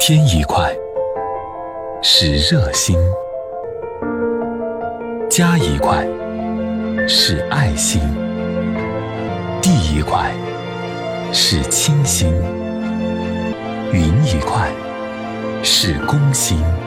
天一块是热心，家一块是爱心，地一块是清心，云一块是公心。